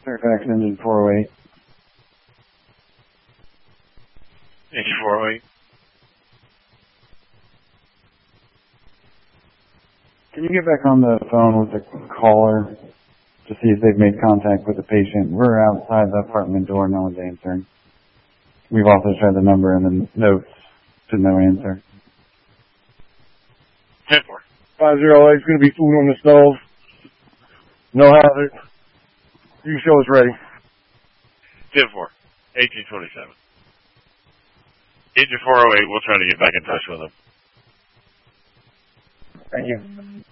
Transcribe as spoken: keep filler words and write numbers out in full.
Fairfax engine four oh eight. Engine four oh eight. Can you get back on the phone with the caller to see if they've made contact with the patient? We're outside the apartment door. No one's answering. We've also tried the number and the notes to no answer. ten four. five zero eight is going to be food on the stove. No hazard. You show us ready. ten four. eighteen twenty-seven. Engine four oh eight, we'll try to get back in touch with them. Thank you.